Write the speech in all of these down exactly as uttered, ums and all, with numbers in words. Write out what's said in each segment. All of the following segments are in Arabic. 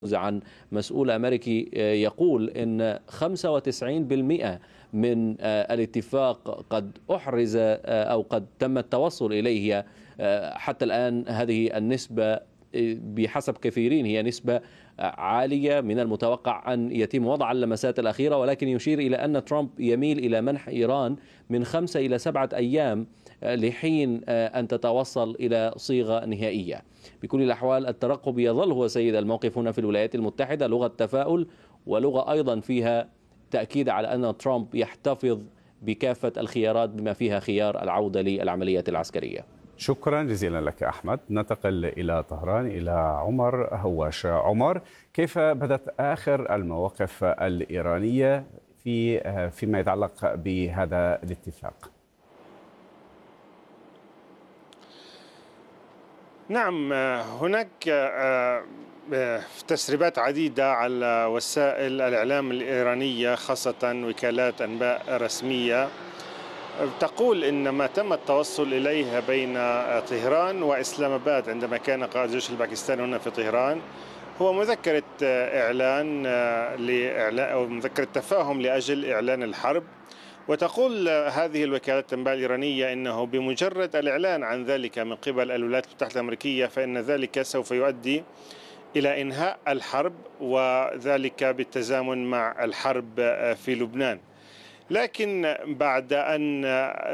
عن مسؤول أمريكي يقول أن خمسة وتسعين بالمئة من الاتفاق قد أحرز أو قد تم التوصل إليه حتى الآن. هذه النسبة بحسب كثيرين هي نسبة عالية، من المتوقع أن يتم وضع اللمسات الأخيرة، ولكن يشير إلى أن ترامب يميل إلى منح إيران من خمسة إلى سبعة أيام لحين أن تتوصل إلى صيغة نهائية. بكل الأحوال الترقب يظل هو سيد الموقف هنا في الولايات المتحدة، لغة تفاؤل ولغة أيضا فيها تأكيد على أن ترامب يحتفظ بكافة الخيارات بما فيها خيار العودة للعملية العسكرية. شكرا جزيلا لك أحمد. ننتقل إلى طهران إلى عمر هواش. عمر، كيف بدت آخر المواقف الإيرانية في فيما يتعلق بهذا الاتفاق؟ نعم، هناك تسريبات عديدة على وسائل الإعلام الإيرانية، خاصة وكالات أنباء رسمية، تقول إن ما تم التوصل إليه بين طهران وإسلام آباد عندما كان قائد الجيش الباكستاني هنا في طهران هو مذكرة إعلان لإعلان أو مذكرة تفاهم لأجل إعلان الحرب. وتقول هذه الوكالات الأنباء الإيرانية إنه بمجرد الإعلان عن ذلك من قبل الولايات المتحدة الأمريكية فإن ذلك سوف يؤدي إلى إنهاء الحرب، وذلك بالتزامن مع الحرب في لبنان. لكن بعد أن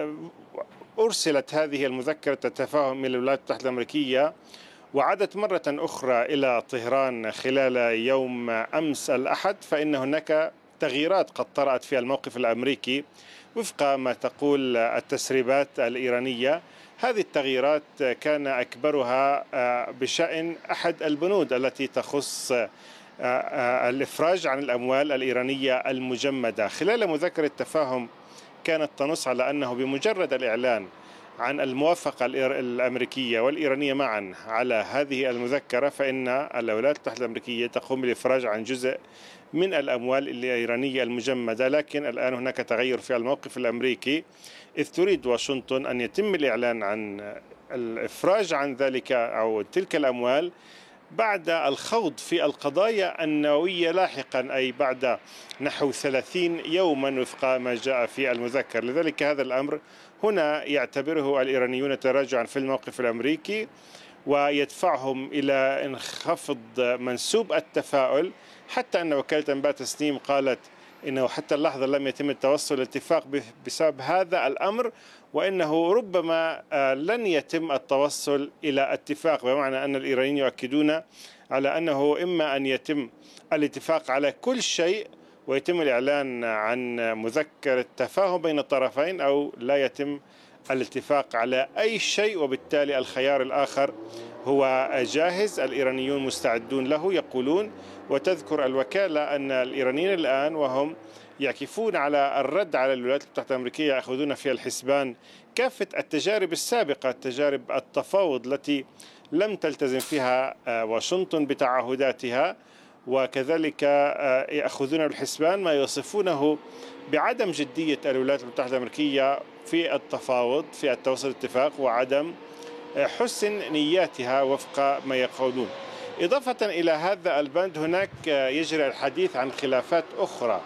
أرسلت هذه المذكرة التفاهم إلى الولايات المتحدة الأمريكية وعادت مرة أخرى إلى طهران خلال يوم أمس الأحد، فإن هناك تغييرات قد طرأت في الموقف الأمريكي وفق ما تقول التسريبات الإيرانية. هذه التغييرات كان أكبرها بشأن أحد البنود التي تخص الإفراج عن الأموال الإيرانية المجمدة. خلال مذكرة التفاهم كانت تنص على أنه بمجرد الإعلان عن الموافقة الأمريكية والإيرانية معا على هذه المذكرة فإن الولايات المتحدة الأمريكية تقوم بالإفراج عن جزء من الأموال الإيرانية المجمدة. لكن الآن هناك تغير في الموقف الأمريكي، إذ تريد واشنطن أن يتم الإعلان عن الإفراج عن ذلك أو تلك الأموال بعد الخوض في القضايا النووية لاحقا، أي بعد نحو ثلاثين يوما وفق ما جاء في المذكر. لذلك هذا الأمر هنا يعتبره الإيرانيون تراجعا في الموقف الأمريكي ويدفعهم إلى انخفض منسوب التفاؤل، حتى أن وكالة أنباء تسنيم قالت إنه حتى اللحظة لم يتم التوصل لاتفاق بسبب هذا الأمر، وإنه ربما لن يتم التوصل إلى اتفاق، بمعنى أن الإيرانيين يؤكدون على أنه إما أن يتم الاتفاق على كل شيء ويتم الإعلان عن مذكرة تفاهم بين الطرفين، أو لا يتم الاتفاق على أي شيء وبالتالي الخيار الآخر هو جاهز. الإيرانيون مستعدون له يقولون. وتذكر الوكالة أن الإيرانيين الآن وهم يعكفون على الرد على الولايات المتحدة الأمريكية يأخذون في الحسبان كافة التجارب السابقة، تجارب التفاوض التي لم تلتزم فيها واشنطن بتعهداتها، وكذلك يأخذون بالحسبان ما يصفونه بعدم جدية الولايات المتحدة الأمريكية في التفاوض في التوصل اتفاق وعدم حسن نياتها وفق ما يقولون. إضافة إلى هذا البند هناك يجري الحديث عن خلافات أخرى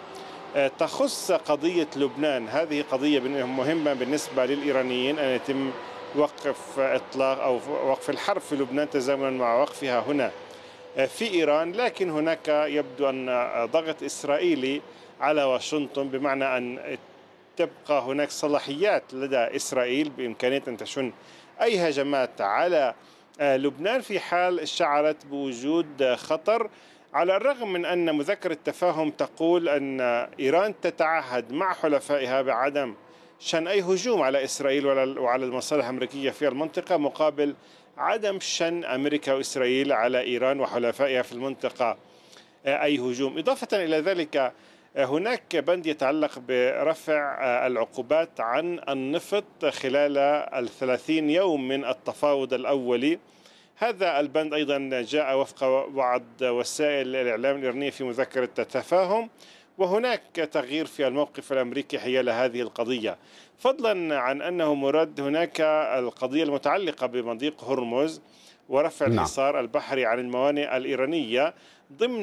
تخص قضية لبنان. هذه قضية مهمة بالنسبة للإيرانيين أن يتم وقف إطلاق أو وقف الحرب في لبنان تزامنا مع وقفها هنا في إيران. لكن هناك يبدو أن ضغط إسرائيلي على واشنطن، بمعنى أن تبقى هناك صلاحيات لدى إسرائيل بإمكانية أن تشن أي هجمات على لبنان في حال شعرت بوجود خطر، على الرغم من أن مذكرة التفاهم تقول أن إيران تتعهد مع حلفائها بعدم شن أي هجوم على إسرائيل وعلى المصالح الأمريكية في المنطقة، مقابل عدم شن أمريكا وإسرائيل على إيران وحلفائها في المنطقة أي هجوم. إضافة إلى ذلك هناك بند يتعلق برفع العقوبات عن النفط خلال الثلاثين يوم من التفاوض الأولي. هذا البند أيضا جاء وفق بعض وسائل الإعلام الإيرانية في مذكرة التفاهم، وهناك تغيير في الموقف الأمريكي حيال هذه القضية، فضلا عن أنه مراد هناك القضية المتعلقة بمضيق هرمز. ورفع نعم. الحصار البحري عن الموانئ الإيرانية ضمن